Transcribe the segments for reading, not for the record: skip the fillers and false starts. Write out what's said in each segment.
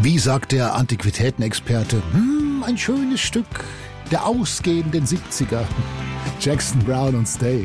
Wie sagt der Antiquitätenexperte, ein schönes Stück der ausgehenden 70er. Jackson Browne und Stay.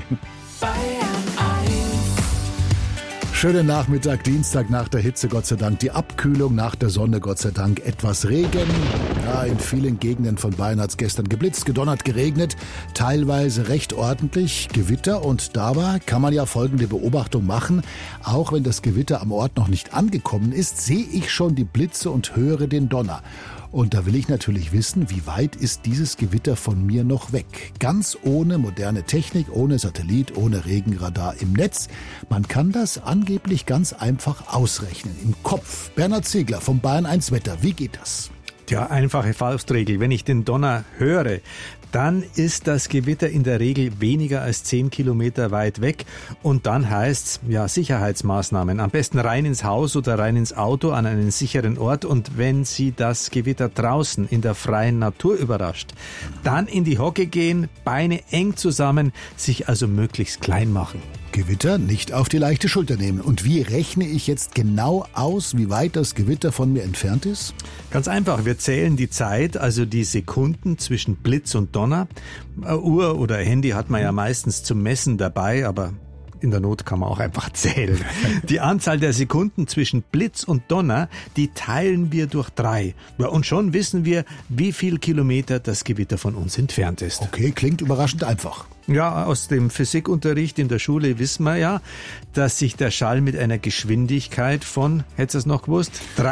Schönen Nachmittag, Dienstag nach der Hitze, Gott sei Dank. Die Abkühlung nach der Sonne, Gott sei Dank. Etwas Regen. Ja, in vielen Gegenden von Bayern hat es gestern geblitzt, gedonnert, geregnet. Teilweise recht ordentlich. Gewitter. Und dabei kann man ja folgende Beobachtung machen. Auch wenn das Gewitter am Ort noch nicht angekommen ist, sehe ich schon die Blitze und höre den Donner. Und da will ich natürlich wissen, wie weit ist dieses Gewitter von mir noch weg? Ganz ohne moderne Technik, ohne Satellit, ohne Regenradar im Netz. Man kann das angeblich ganz einfach ausrechnen, im Kopf. Bernhard Ziegler vom Bayern 1 Wetter, wie geht das? Ja, einfache Faustregel. Wenn ich den Donner höre, dann ist das Gewitter in der Regel weniger als 10 Kilometer weit weg. Und dann heißt's, ja, Sicherheitsmaßnahmen. Am besten rein ins Haus oder rein ins Auto an einen sicheren Ort. Und wenn Sie das Gewitter draußen in der freien Natur überrascht, dann in die Hocke gehen, Beine eng zusammen, sich also möglichst klein machen. Gewitter nicht auf die leichte Schulter nehmen. Und wie rechne ich jetzt genau aus, wie weit das Gewitter von mir entfernt ist? Ganz einfach, wir zählen die Zeit, also die Sekunden zwischen Blitz und Donner. Uhr oder Handy hat man ja meistens zum Messen dabei, aber in der Not kann man auch einfach zählen. Die Anzahl der Sekunden zwischen Blitz und Donner, die teilen wir durch 3. Ja, und schon wissen wir, wie viel Kilometer das Gewitter von uns entfernt ist. Okay, klingt überraschend einfach. Ja, aus dem Physikunterricht in der Schule wissen wir ja, dass sich der Schall mit einer Geschwindigkeit von, hättest du es noch gewusst?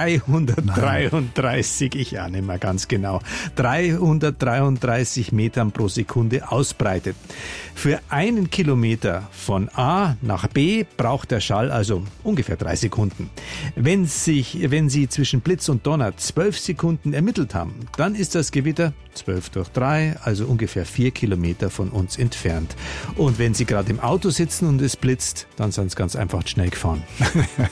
333, ich ahne nicht mehr ganz genau, 333 Metern pro Sekunde ausbreitet. Für 1 Kilometer von A nach B braucht der Schall also ungefähr 3 Sekunden. Wenn Sie zwischen Blitz und Donner 12 Sekunden ermittelt haben, dann ist das Gewitter 12 durch 3, also ungefähr 4 Kilometer von uns entfernt. Und wenn Sie gerade im Auto sitzen und es blitzt, dann sind Sie ganz einfach schnell gefahren.